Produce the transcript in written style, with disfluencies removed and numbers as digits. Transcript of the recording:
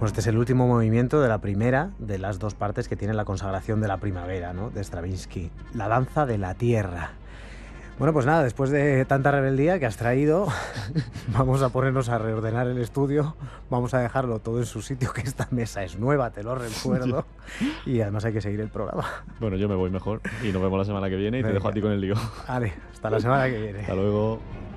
Bueno, este es el último movimiento de la primera de las dos partes que tiene la consagración de la primavera, ¿no?, de Stravinsky, la danza de la tierra. Bueno, pues nada, después de tanta rebeldía que has traído, vamos a ponernos a reordenar el estudio, vamos a dejarlo todo en su sitio, que esta mesa es nueva, te lo recuerdo, y además hay que seguir el programa. Bueno, yo me voy mejor y nos vemos la semana que viene y te dejo a ti con el lío. Vale, hasta la semana que viene. Hasta luego.